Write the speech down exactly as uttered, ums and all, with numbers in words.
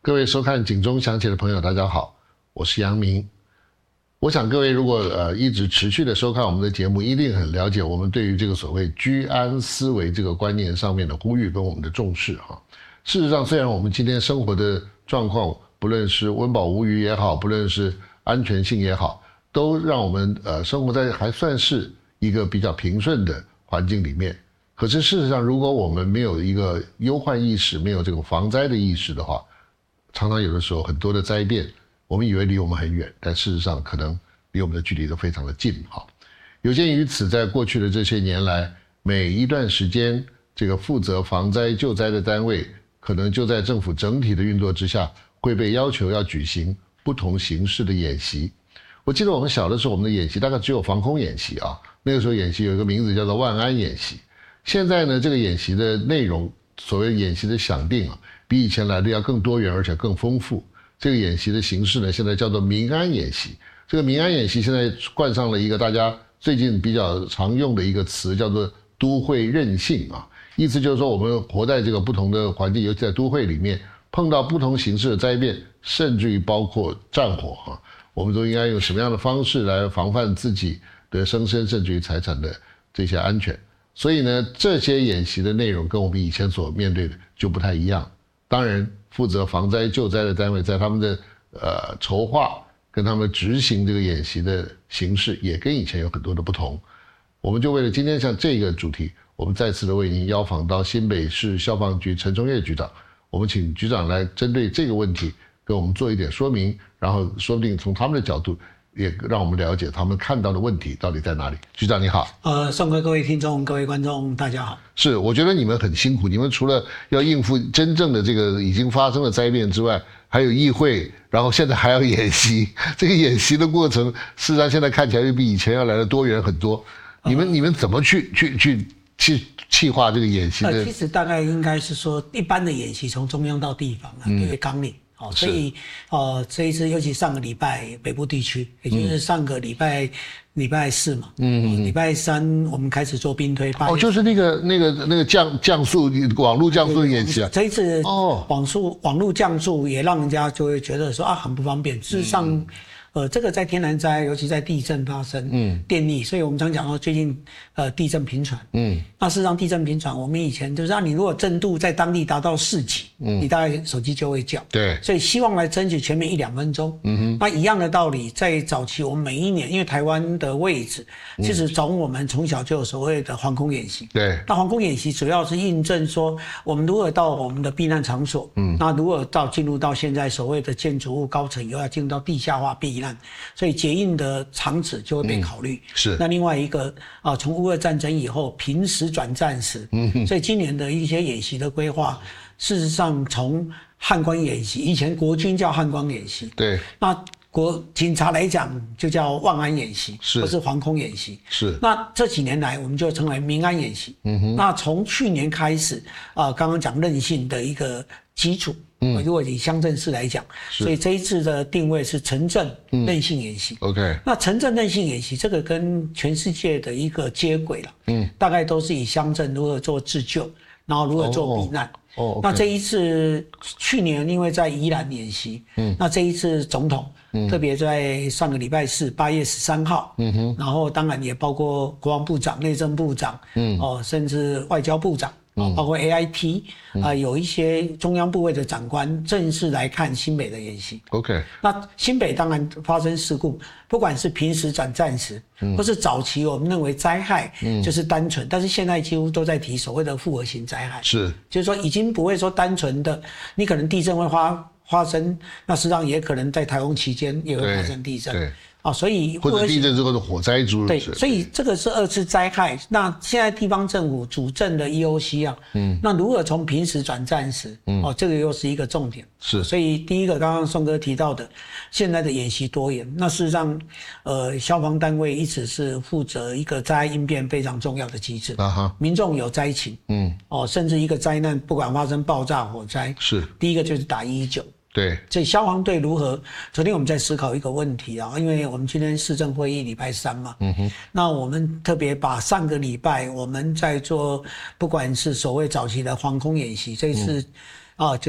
各位收看警钟响起的朋友，大家好，我是杨明。我想各位如果呃一直持续的收看我们的节目，一定很了解我们对于这个所谓居安思危这个观念上面的呼吁跟我们的重视哈。事实上，虽然我们今天生活的状况，不论是温饱无虞也好，不论是安全性也好，都让我们呃生活在还算是一个比较平顺的环境里面。可是事实上，如果我们没有一个忧患意识，没有这个防灾的意识的话，常常有的时候很多的灾变，我们以为离我们很远，但事实上可能离我们的距离都非常的近哈。有鉴于此，在过去的这些年来，每一段时间，这个负责防灾救灾的单位，可能就在政府整体的运作之下，会被要求要举行不同形式的演习。我记得我们小的时候，我们的演习大概只有防空演习啊，那个时候演习有一个名字叫做万安演习。现在呢，这个演习的内容，所谓演习的想定啊，比以前来的要更多元，而且更丰富。这个演习的形式呢，现在叫做民安演习。这个民安演习现在冠上了一个大家最近比较常用的一个词，叫做都会韧性啊。意思就是说，我们活在这个不同的环境，尤其在都会里面，碰到不同形式的灾变，甚至于包括战火啊，我们都应该用什么样的方式来防范自己的生生，甚至于财产的这些安全。所以呢，这些演习的内容跟我们以前所面对的就不太一样。当然，负责防灾救灾的单位在他们的呃筹划跟他们执行这个演习的形式，也跟以前有很多的不同。我们就为了今天像这个主题，我们再次的为您邀访到新北市消防局陈崇业局长，我们请局长来针对这个问题跟我们做一点说明，然后说不定从他们的角度，也让我们了解他们看到的问题到底在哪里。局长你好。 呃，宋哥，各位听众、各位观众，大家好。 是，我觉得你们很辛苦，你们除了要应付真正的这个已经发生的灾变之外，还有议会，然后现在还要演习。这个演习的过程，事实上现在看起来又比以前要来的多元很多。你们、呃、你们怎么去去去去企划这个演习的？ 呃，其实大概应该是说，一般的演习从中央到地方啊，都有纲领。哦，所以，呃，这一次尤其上个礼拜北部地区，也就是上个礼拜礼、嗯、拜四嘛，嗯，礼、呃、拜三我们开始做兵推。 哦，就是那个那个那个降降速网络降速演习啊。 这一次哦，网速网络降速也让人家就会觉得说啊很不方便。事实上。嗯呃，这个在天然灾，尤其在地震发生，嗯，电力，所以我们常讲说最近呃地震频传，嗯，那事实上地震频传，我们以前就是让你如果震度在当地达到四级，嗯，你大概手机就会叫，对，所以希望来争取前面一两分钟，嗯哼，那一样的道理，在早期我们每一年，因为台湾的位置，其实从我们从小就有所谓的防空演习，对，那防空演习主要是印证说我们如何到我们的避难场所，嗯，那如何到进入到现在所谓的建筑物高层以后要进入到地下化避难。所以结印的场址就会被考虑、嗯、是。那另外一个啊，从乌俄战争以后平时转战时，嗯，所以今年的一些演习的规划，事实上从汉光演习，以前国军叫汉光演习，对，那国警察来讲就叫万安演习，是，或是防空演习，是。那这几年来我们就称为民安演习，嗯哼。那从去年开始啊、呃，刚刚讲韧性的一个基础。嗯，如果以乡镇市来讲，所以这一次的定位是城镇韧性演习。嗯、OK， 那城镇韧性演习这个跟全世界的一个接轨了，嗯，大概都是以乡镇如何做自救，然后如何做避难。哦， oh, okay. 那这一次去年因为在宜兰演习，嗯，那这一次总统，嗯，特别在上个礼拜四八月十三号，嗯哼，然后当然也包括国防部长、内政部长，嗯，哦，甚至外交部长。嗯、包括 A I T 啊、嗯呃，有一些中央部位的长官正式来看新北的演习。OK， 那新北当然发生事故，不管是平时转战时，嗯、或是早期我们认为灾害就是单纯，嗯、但是现在几乎都在提所谓的复合型灾害，是，就是说已经不会说单纯的，你可能地震会发发生，那实际上也可能在台风期间也会发生地震。对。啊，所以或者地震之后的火灾诸如此类。 对，所以这个是二次灾害。那现在地方政府主政的 E O C 啊，嗯，那如何从平时转战时，嗯，哦，这个又是一个重点。是，所以第一个刚刚宋哥提到的，现在的演习多元，那事实上，呃，消防单位一直是负责一个灾害应变非常重要的机制。啊哈，民众有灾情，嗯，哦，甚至一个灾难，不管发生爆炸、火灾，是第一个就是打一一九。对，所以消防队如何？昨天我们在思考一个问题啊，因为我们今天市政会议礼拜三嘛，嗯哼，那我们特别把上个礼拜我们在做，不管是所谓早期的防空演习，这一次、嗯、啊就。